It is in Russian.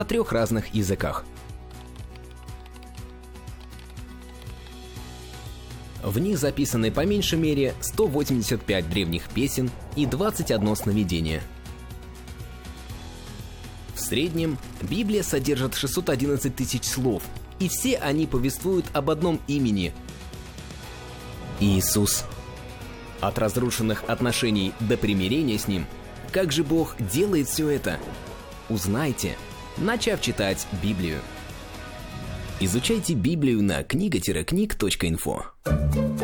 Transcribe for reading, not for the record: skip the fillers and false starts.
на 3 разных языках. В них записаны по меньшей мере 185 древних песен и 21 сновидение. В среднем Библия содержит 611 тысяч слов, и все они повествуют об одном имени – Иисус. От разрушенных отношений до примирения с Ним. Как же Бог делает все это? Узнайте, начав читать Библию. Изучайте Библию на книга-книг.инфо.